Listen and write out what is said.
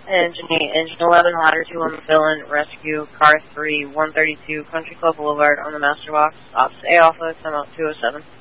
Engine 11, ladder 2 on the fill-in, rescue, car 3, 132, Country Club Boulevard on the master box, ops A Alpha, timeout 207.